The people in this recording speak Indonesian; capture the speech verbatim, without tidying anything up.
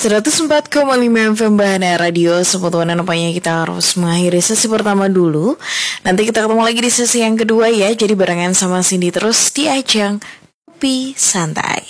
seratus empat koma lima F M Bahana Radio. Sebetulnya nampaknya kita harus mengakhiri sesi pertama dulu. Nanti kita ketemu lagi di sesi yang kedua ya. Jadi barengan sama Cindy terus di ajang Kopi Santai.